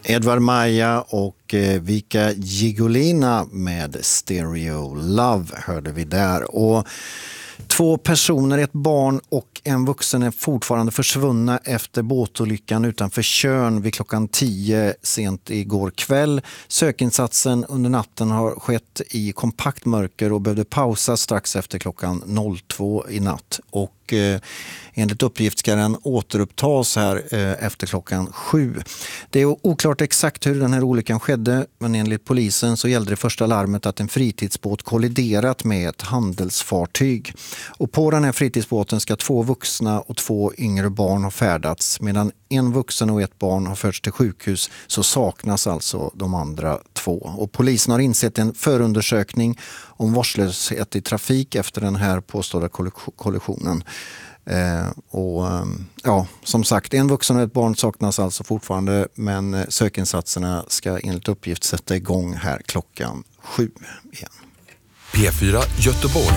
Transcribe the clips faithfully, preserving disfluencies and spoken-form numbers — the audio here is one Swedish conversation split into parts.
Edvard Maja och eh, Vika Gigolina med Stereo Love hörde vi där. Och två personer, ett barn och en vuxen, är fortfarande försvunna efter båtolyckan utanför Tjörn vid klockan tio sent igår kväll. Sökinsatsen under natten har skett i kompakt mörker och behövde pausa strax efter klockan två i natt. Och eh, enligt uppgift ska den återupptas här eh, efter klockan sju. Det är oklart exakt hur den här olyckan skedde, men enligt polisen så gällde det första larmet att en fritidsbåt kolliderat med ett handelsfartyg. Och på den här fritidsbåten ska två vuxna och två yngre barn ha färdats. Medan en vuxen och ett barn har förts till sjukhus så saknas alltså de andra två. Och polisen har insett en förundersökning om vårdslöshet i trafik efter den här påstådda kollisionen. Eh, och ja, som sagt, en vuxen och ett barn saknas alltså fortfarande, men sökinsatserna ska enligt uppgift sätta igång här klockan sju igen. P fyra Göteborg.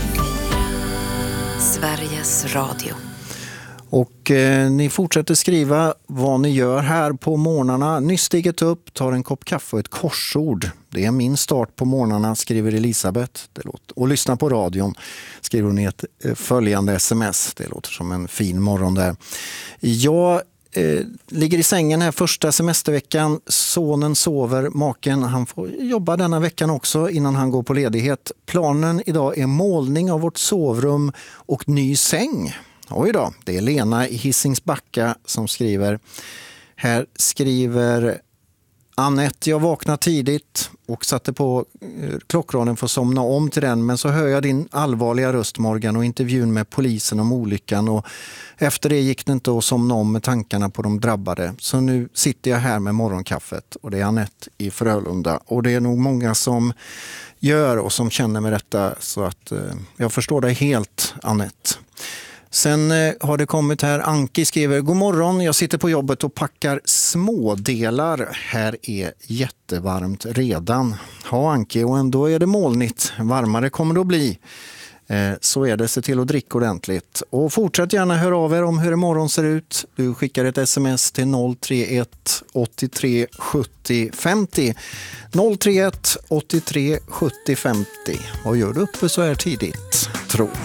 Sveriges Radio. Och eh, ni fortsätter skriva vad ni gör här på morgnarna. Nyss stiget upp, tar en kopp kaffe och ett korsord. Det är min start på morgnarna, skriver Elisabeth. Det låter. Och lyssna på radion, skriver hon i ett eh, följande sms. Det låter som en fin morgon där. Jag eh, ligger i sängen här första semesterveckan. Sonen sover, maken han får jobba denna veckan också innan han går på ledighet. Planen idag är målning av vårt sovrum och ny säng. Oj då, det är Lena i Hisingsbacka som skriver. Här skriver Annette, jag vaknade tidigt och satte på klockraden för att somna om till den. Men så hör jag din allvarliga röst, Morgan, och intervjun med polisen om olyckan. Och efter det gick det inte att somna om med tankarna på de drabbade. Så nu sitter jag här med morgonkaffet, och det är Annette i Frölunda. Och det är nog många som gör och som känner med detta, så att eh, jag förstår dig helt, Annette. Sen eh, har det kommit här, Anki skriver, god morgon, jag sitter på jobbet och packar smådelar. Här är jättevarmt redan. Ja, Anki, och ändå är det molnigt. Varmare kommer det att bli. Eh, så är det, se till att dricka ordentligt. Och fortsätt gärna höra av er om hur imorgon ser ut. Du skickar ett sms till noll tre ett åttiotre sjuttio femtio. noll tre ett åttiotre sjuttio femtio. Vad gör du uppe så här tidigt, tro?